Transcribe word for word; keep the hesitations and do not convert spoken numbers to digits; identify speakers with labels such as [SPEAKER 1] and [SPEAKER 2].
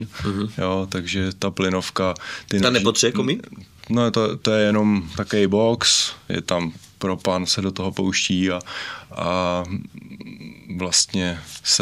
[SPEAKER 1] Mm-hmm.
[SPEAKER 2] Jo, takže ta plynovka... Ty
[SPEAKER 1] ta nepotřebuje komín?
[SPEAKER 2] No to, to je jenom takový box, je tam propan, se do toho pouští a, a vlastně se